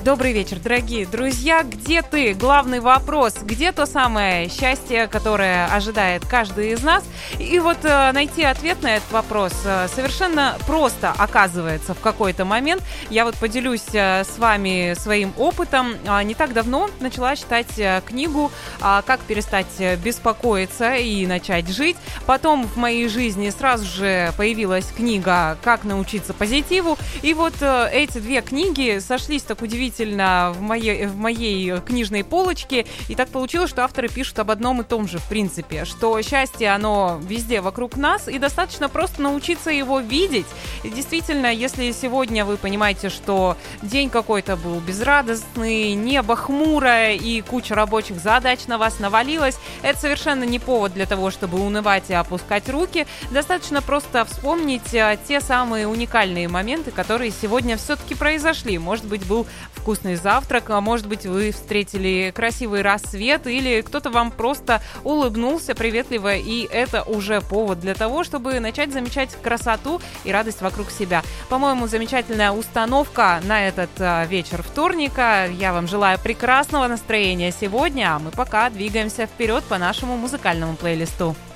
Добрый вечер, дорогие друзья. Где ты? Главный вопрос. Где то самое счастье, которое ожидает каждый из нас? И вот найти ответ на этот вопрос совершенно просто оказывается в какой-то момент. Я вот поделюсь с вами своим опытом. Не так давно начала читать книгу «Как перестать беспокоиться и начать жить». Потом в моей жизни сразу же появилась книга «Как научиться позитиву». И вот эти две книги сошлись так удивительно в моей книжной полочке, и так получилось, что авторы пишут об одном и том же, в принципе, что счастье, оно везде вокруг нас, и достаточно просто научиться его видеть. И действительно, если сегодня вы понимаете, что день какой-то был безрадостный, небо хмурое и куча рабочих задач на вас навалилась, это совершенно не повод для того, чтобы унывать и опускать руки. Достаточно просто вспомнить те самые уникальные моменты, которые сегодня все-таки произошли. Может быть, был вкусный завтрак, а может быть, вы встретили красивый рассвет, или кто-то вам просто улыбнулся приветливо, и это уже повод для того, чтобы начать замечать красоту и радость вокруг себя. По-моему, замечательная установка на этот вечер вторника. Я вам желаю прекрасного настроения сегодня, а мы пока двигаемся вперед по нашему музыкальному плейлисту.